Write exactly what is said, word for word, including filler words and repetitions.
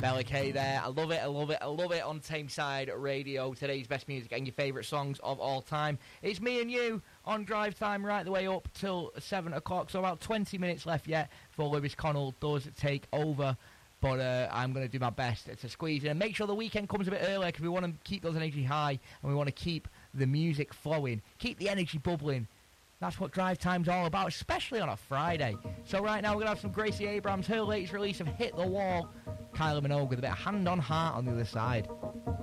Bella K there. I love it, I love it, I love it on Tameside Radio. Today's best music and your favourite songs of all time. It's me and you on Drive Time right the way up till seven o'clock. So about twenty minutes left yet before Lewis Connell does take over. But uh, I'm going to do my best to squeeze in and make sure the weekend comes a bit earlier because we want to keep those energy high and we want to keep the music flowing, keep the energy bubbling. That's what Drive Time's all about, especially on a Friday. So right now we're going to have some Gracie Abrams, her latest release of Hit the Wall. Kylie Minogue with a bit of Hand on Heart on the other side.